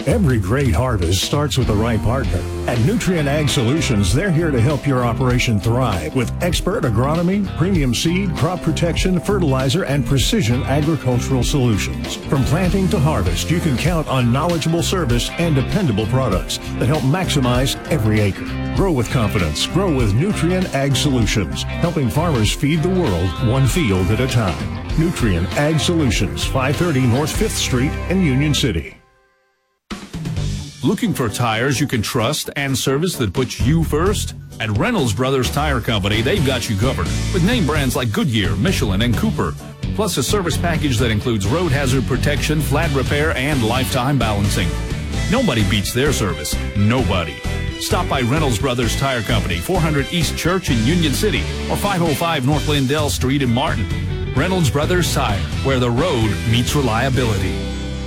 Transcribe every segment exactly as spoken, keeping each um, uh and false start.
Every great harvest starts with the right partner. At Nutrien Ag Solutions, they're here to help your operation thrive with expert agronomy, premium seed, crop protection, fertilizer, and precision agricultural solutions. From planting to harvest, you can count on knowledgeable service and dependable products that help maximize every acre. Grow with confidence. Grow with Nutrien Ag Solutions, helping farmers feed the world one field at a time. Nutrien Ag Solutions, five thirty North fifth Street in Union City. Looking for tires you can trust and service that puts you first? At Reynolds Brothers Tire Company, they've got you covered with name brands like Goodyear, Michelin, and Cooper, plus a service package that includes road hazard protection, flat repair, and lifetime balancing. Nobody beats their service. Nobody. Stop by Reynolds Brothers Tire Company, four hundred East Church in Union City, or five oh five North Lindell Street in Martin. Reynolds Brothers Tire, where the road meets reliability.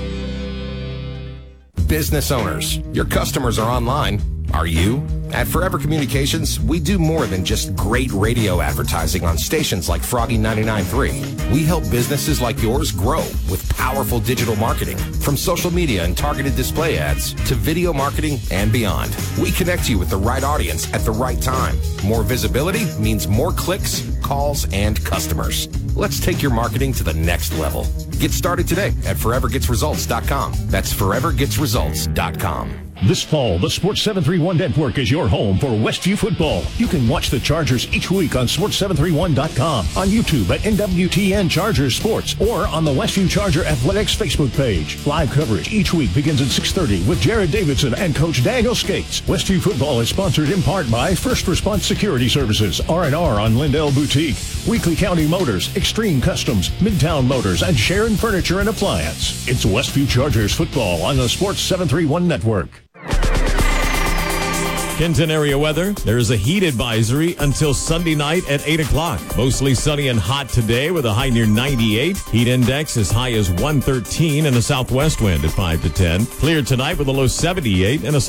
Business owners, your customers are online. Are you? At Forever Communications, we do more than just great radio advertising on stations like Froggy ninety-nine point three. We help businesses like yours grow with powerful digital marketing, from social media and targeted display ads to video marketing and beyond. We connect you with the right audience at the right time. More visibility means more clicks, calls, and customers. Let's take your marketing to the next level. Get started today at forever gets results dot com. That's forever gets results dot com. This fall, the Sports seven thirty-one Network is your home for Westview football. You can watch the Chargers each week on sports seven thirty-one dot com, on YouTube at N W T N Chargers Sports, or on the Westview Charger Athletics Facebook page. Live coverage each week begins at six thirty with Jared Davidson and Coach Daniel Skates. Westview football is sponsored in part by First Response Security Services, R and R on Lindell Boutique, Weekly County Motors, Extreme Customs, Midtown Motors, and Sharon Furniture and Appliance. It's Westview Chargers football on the Sports seven thirty-one Network. Kenton area weather. There is a heat advisory until Sunday night at eight o'clock. Mostly sunny and hot today with a high near ninety-eight. Heat index as high as one thirteen and a southwest wind at five to ten. Clear tonight with a low seventy-eight and a